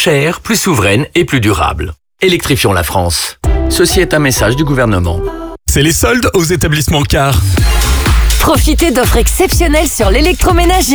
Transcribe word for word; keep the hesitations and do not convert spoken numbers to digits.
chère, plus souveraine et plus durable. Électrifions la France. Ceci est un message du gouvernement. C'est les soldes aux établissements Car. Profitez d'offres exceptionnelles sur l'électroménager.